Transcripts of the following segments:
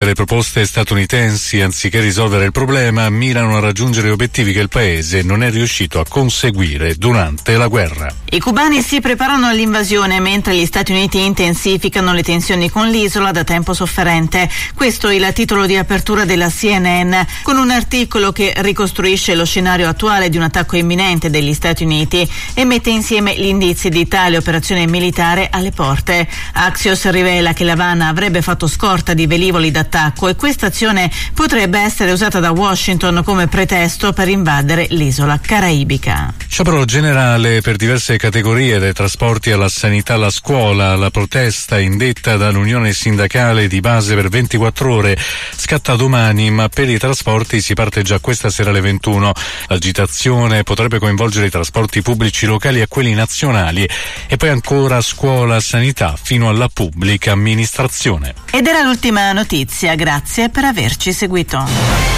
Le proposte statunitensi, anziché risolvere il problema, mirano a raggiungere obiettivi che il paese non è riuscito a conseguire durante la guerra. I cubani si preparano all'invasione mentre gli Stati Uniti intensificano le tensioni con l'isola da tempo sofferente. Questo è il titolo di apertura della CNN, con un articolo che ricostruisce lo scenario attuale di un attacco imminente degli Stati Uniti e mette insieme gli indizi di tale operazione militare alle porte. Axios rivela che l'Havana avrebbe fatto scorta di velivoli d'attacco e questa azione potrebbe essere usata da Washington come pretesto per invadere l'isola caraibica. Sciopero generale per diverse categorie, dai trasporti alla sanità alla scuola. La protesta indetta dall'Unione Sindacale di base per 24 ore scatta domani, ma per i trasporti si parte già questa sera alle 21. L'agitazione potrebbe coinvolgere i trasporti pubblici locali e quelli nazionali e poi ancora scuola, sanità fino alla pubblica amministrazione. Ed era l'ultima notizia, grazie per averci seguito.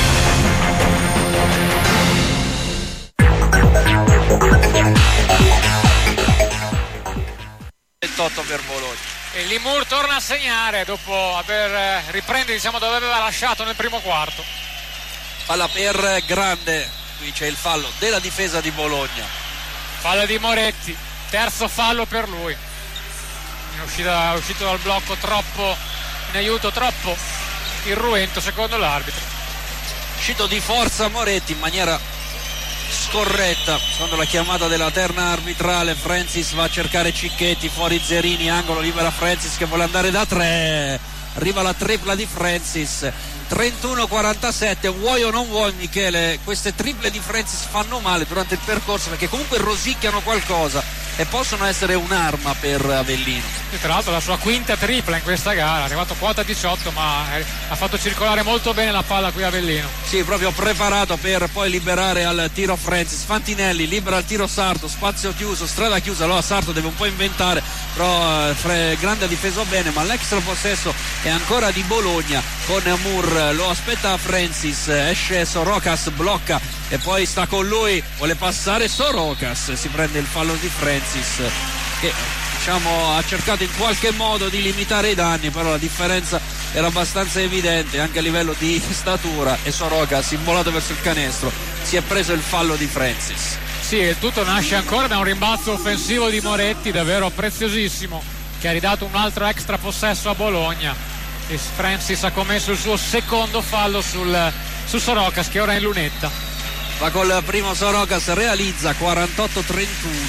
28 per Bologna. E Limur torna a segnare dopo aver riprende dove aveva lasciato nel primo quarto. Palla per Grande, qui c'è il fallo della difesa di Bologna. Fallo di Moretti, terzo fallo per lui. È uscito dal blocco troppo in aiuto, troppo irruento secondo l'arbitro. Uscito di forza Moretti in maniera scorretta, secondo la chiamata della terna arbitrale. Francis va a cercare Cicchetti, fuori Zerini, angolo, libera Francis che vuole andare da tre, arriva la tripla di Francis. 31-47, vuoi o non vuoi Michele, queste triple di Francis fanno male durante il percorso perché comunque rosicchiano qualcosa e possono essere un'arma per Avellino. E tra l'altro la sua quinta tripla in questa gara, è arrivato quota 18 ma ha fatto circolare molto bene la palla qui a Avellino. Sì, proprio preparato per poi liberare al tiro Francis. Fantinelli libera al tiro Sarto, spazio chiuso, strada chiusa, allora Sarto deve un po' inventare, però Grande ha difeso bene, ma l'extra possesso è ancora di Bologna con Moore, lo aspetta Francis, esce Sorocas, blocca e poi sta con lui, vuole passare Sorocas, si prende il fallo di Francis che ha cercato in qualche modo di limitare i danni, però la differenza era abbastanza evidente anche a livello di statura e Sorocas immolato verso il canestro si è preso il fallo di Francis. Sì, il tutto nasce ancora da un rimbalzo offensivo di Moretti davvero preziosissimo che ha ridato un altro extra possesso a Bologna e Francis ha commesso il suo secondo fallo su Sorocas che ora è in lunetta. Va col primo Sorocas, realizza 48-31,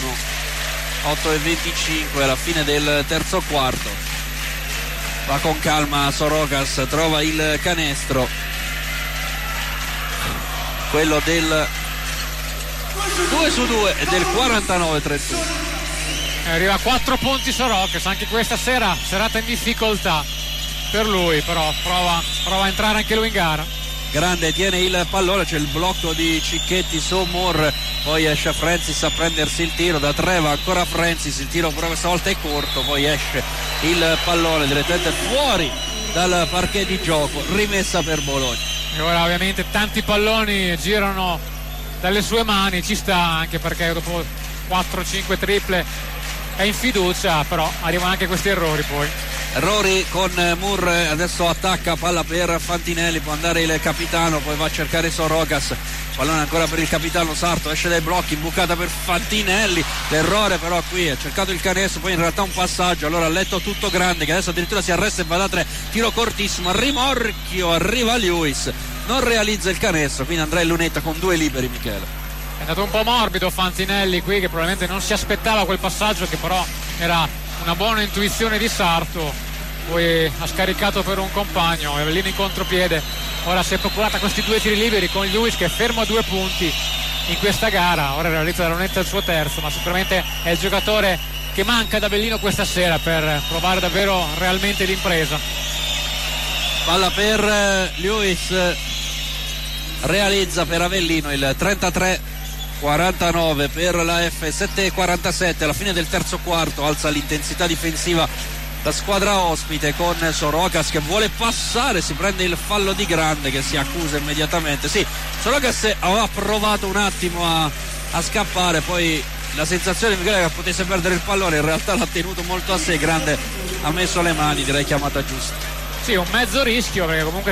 8:25 alla fine del terzo quarto. Va con calma Sorocas, trova il canestro, quello del 2-2 e del 49-31. Arriva a 4 punti Sorocas, anche questa sera serata in difficoltà per lui, però prova a entrare anche lui in gara. Grande tiene il pallone, c'è il blocco di Cicchetti su Moore, poi esce Francis a prendersi il tiro da tre, va ancora Francis, il tiro però questa volta è corto, poi esce il pallone direttamente fuori dal parquet di gioco, rimessa per Bologna. E ora ovviamente tanti palloni girano dalle sue mani, ci sta anche perché dopo 4-5 triple è in fiducia, però arrivano anche questi errori poi. Errori con Moore, adesso attacca, palla per Fantinelli, può andare il capitano, poi va a cercare Sorocas, pallone ancora per il capitano Sarto, esce dai blocchi, imbucata per Fantinelli, l'errore però qui, ha cercato il canestro, poi in realtà un passaggio, allora ha letto tutto Grande che adesso addirittura si arresta e va da tre, tiro cortissimo, a rimorchio, arriva Lewis, non realizza il canestro, quindi andrà in lunetta con due liberi Michele. È andato un po' morbido Fantinelli qui che probabilmente non si aspettava quel passaggio che però era una buona intuizione di Sarto, poi ha scaricato per un compagno, Avellino in contropiede, ora si è procurata questi due tiri liberi con Lewis che è fermo a 2 punti in questa gara, ora realizza la lunetta il suo terzo, ma sicuramente è il giocatore che manca ad Avellino questa sera per provare davvero realmente l'impresa. Palla per Lewis, realizza per Avellino il 33-49 per la F, 7:47 alla fine del terzo quarto, alza l'intensità difensiva la squadra ospite con Sorocas che vuole passare, si prende il fallo di Grande che si accusa immediatamente. Sì, Sorocas aveva provato un attimo a scappare, poi la sensazione di che potesse perdere il pallone, in realtà l'ha tenuto molto a sé, Grande ha messo le mani, direi chiamata giusta. Sì, un mezzo rischio perché comunque